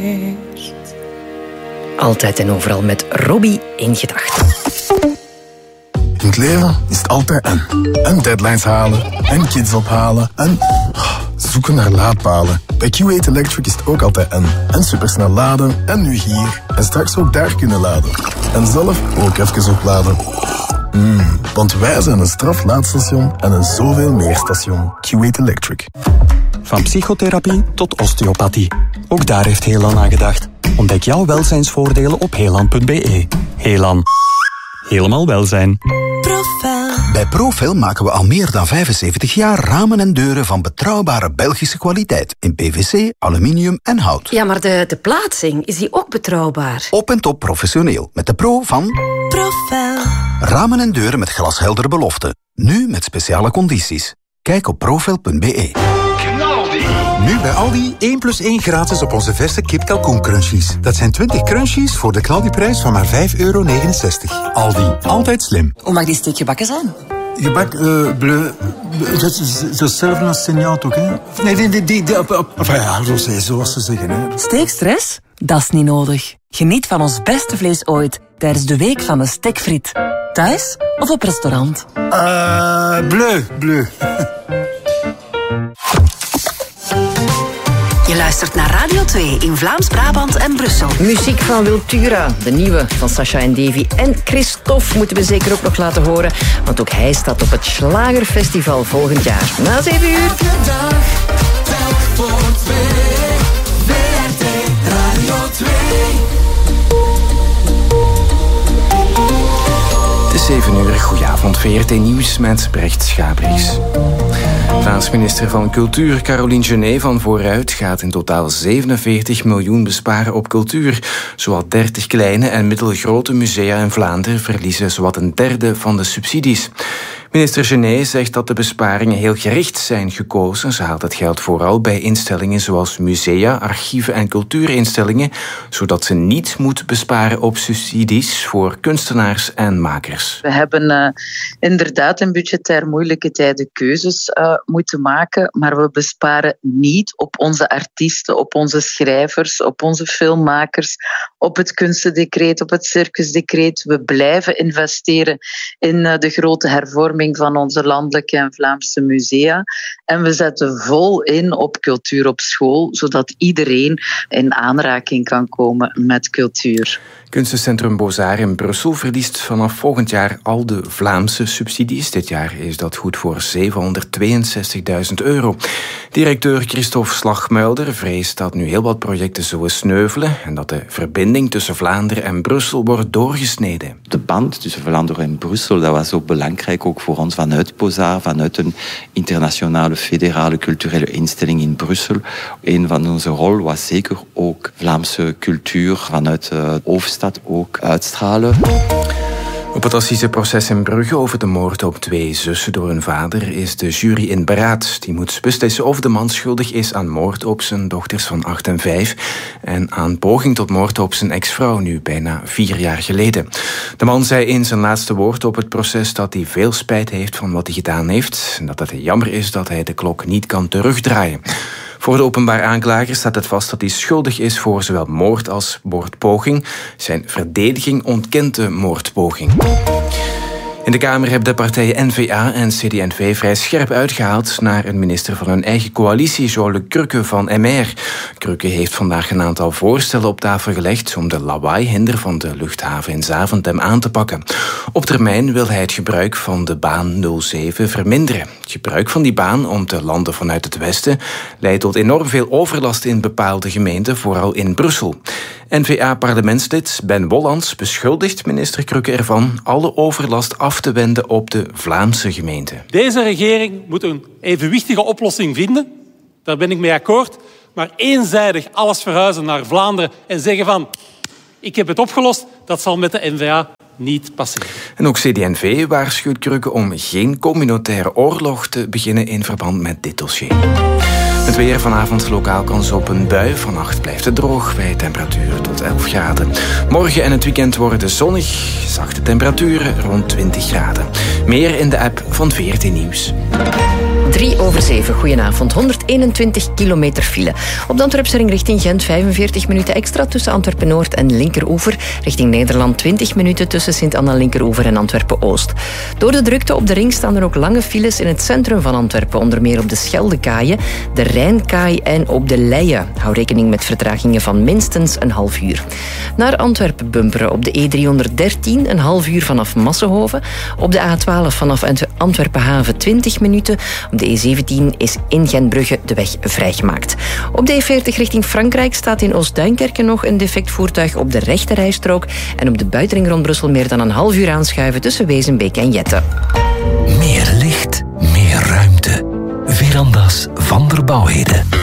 Altijd en overal met Robbie in gedachten. In het leven is het altijd en deadlines halen, en kids ophalen, en zoeken naar laadpalen. Bij Q8 Electric is het ook altijd en supersnel laden, en nu hier, en straks ook daar kunnen laden. En zelf ook even opladen. Want wij zijn een straflaadstation en een zoveel meer station. Q8 Electric. Van psychotherapie tot osteopathie. Ook daar heeft Helan aan gedacht. Ontdek jouw welzijnsvoordelen op helan.be. Helan. Helemaal welzijn. Bij Profel maken we al meer dan 75 jaar ramen en deuren van betrouwbare Belgische kwaliteit. In PVC, aluminium en hout. Ja, maar de plaatsing, is die ook betrouwbaar? Op en top professioneel. Met de pro van Profel. Ramen en deuren met glasheldere beloften. Nu met speciale condities. Kijk op profel.be. Nu bij Aldi 1+1 gratis op onze verse kipkalkoen crunchies. Dat zijn 20 crunchies voor de Claudi-prijs van maar €5,69. Aldi, altijd slim. Hoe mag die steek gebakken zijn? Gebak, bleu, dat is hetzelfde als Seniaat ook, hè? Nee, enfin ja, zoals ze zeggen, hè. Steekstress? Dat is niet nodig. Geniet van ons beste vlees ooit tijdens de week van de stekfriet. Thuis of op restaurant? Bleu. Je luistert naar Radio 2 in Vlaams-Brabant en Brussel. Muziek van Wiltura, de nieuwe van Sasha en Davy. En Christophe moeten we zeker ook nog laten horen, want ook hij staat op het Schlagerfestival volgend jaar. Na 7 uur. Elke dag, telk voor 2. VRT Radio 2. Het is 7 uur. Goedenavond, VRT Nieuws met Brecht Schabriks. Vlaams minister van Cultuur Caroline Genet van Vooruit gaat in totaal 47 miljoen besparen op cultuur. Zowat 30 kleine en middelgrote musea in Vlaanderen verliezen zowat een derde van de subsidies. Minister Genet zegt dat de besparingen heel gericht zijn gekozen. Ze haalt het geld vooral bij instellingen zoals musea, archieven en cultuurinstellingen, zodat ze niet moet besparen op subsidies voor kunstenaars en makers. We hebben inderdaad in budgetair moeilijke tijden keuzes moeten maken, maar we besparen niet op onze artiesten, op onze schrijvers, op onze filmmakers, op het kunstendecreet, op het circusdecreet. We blijven investeren in de grote hervorming van onze landelijke en Vlaamse musea. En we zetten vol in op cultuur op school, zodat iedereen in aanraking kan komen met cultuur. Kunstencentrum Beaux-Arts in Brussel verliest vanaf volgend jaar al de Vlaamse subsidies. Dit jaar is dat goed voor €762.000. Directeur Christophe Slagmuilder vreest dat nu heel wat projecten zullen sneuvelen en dat de verbinding tussen Vlaanderen en Brussel wordt doorgesneden. De band tussen Vlaanderen en Brussel, dat was ook belangrijk, ook voor ons vanuit Beaux-Arts, vanuit een internationale federale culturele instelling in Brussel. Een van onze rol was zeker ook Vlaamse cultuur vanuit de hoofdstad ook uitstralen. Op het assiseproces in Brugge over de moord op 2 zussen door hun vader is de jury in beraad. Die moet beslissen of de man schuldig is aan moord op zijn dochters van 8 en 5 en aan poging tot moord op zijn ex-vrouw, nu bijna 4 jaar geleden. De man zei in zijn laatste woord op het proces dat hij veel spijt heeft van wat hij gedaan heeft en dat het jammer is dat hij de klok niet kan terugdraaien. Voor de openbaar aanklager staat het vast dat hij schuldig is voor zowel moord als moordpoging. Zijn verdediging ontkent de moordpoging. In de Kamer hebben de partijen N-VA en CD&V vrij scherp uitgehaald naar een minister van hun eigen coalitie, Jean-Luc Cruque van MR. Cruque heeft vandaag een aantal voorstellen op tafel gelegd om de lawaaihinder van de luchthaven in Zaventem aan te pakken. Op termijn wil hij het gebruik van de baan 07 verminderen. Het gebruik van die baan om te landen vanuit het westen leidt tot enorm veel overlast in bepaalde gemeenten, vooral in Brussel. N-VA-parlementslid Ben Wollands beschuldigt minister Cruque ervan alle overlast af te wenden op de Vlaamse gemeente. Deze regering moet een evenwichtige oplossing vinden. Daar ben ik mee akkoord. Maar eenzijdig alles verhuizen naar Vlaanderen en zeggen van ik heb het opgelost, dat zal met de N-VA niet passeren. En ook CD&V waarschuwt Cruque om geen communautaire oorlog te beginnen in verband met dit dossier. Het weer vanavond lokaal kans op een bui. Vannacht blijft het droog bij temperaturen tot 11 graden. Morgen en het weekend worden zonnig. Zachte temperaturen rond 20 graden. Meer in de app van VRT Nieuws. 7:03. Goedenavond. 121 kilometer file. Op de Antwerpse ring richting Gent 45 minuten extra tussen Antwerpen-Noord en Linkeroever. Richting Nederland 20 minuten tussen Sint-Anna Linkeroever en Antwerpen-Oost. Door de drukte op de ring staan er ook lange files in het centrum van Antwerpen. Onder meer op de Scheldekaaien, de Rijnkaai en op de Leie. Hou rekening met vertragingen van minstens een half uur. Naar Antwerpen bumperen op de E313 een half uur vanaf Massenhoven. Op de A12 vanaf Antwerpen-Haven 20 minuten. Op de E17 is in Gentbrugge de weg vrijgemaakt. Op de E40 richting Frankrijk staat in Oost-Duinkerke nog een defect voertuig op de rechte rijstrook. En op de buitenring rond Brussel meer dan een half uur aanschuiven tussen Wezenbeek en Jette. Meer licht, meer ruimte. Verandas van der Bouwheden.